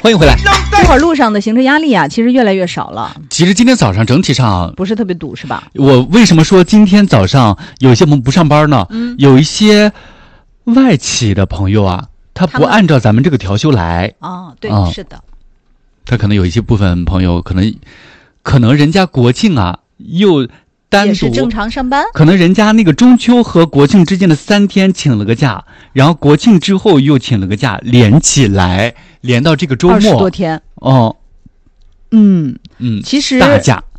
欢迎回来。 这会儿路上的行车压力啊，其实越来越少了。 其实今天早上整体上不是特别堵，是吧？ 我为什么说今天早上有一些朋友不上班呢？有一些外企的朋友啊，他不按照咱们这个调休来。 对，是的。 他可能有一些部分朋友可能人家国庆啊又单独也是正常上班， 可能人家那个中秋和国庆之间的3天请了个假，然后国庆之后又请了个假，连起来连到这个周末 20多天。 哦， 其实大假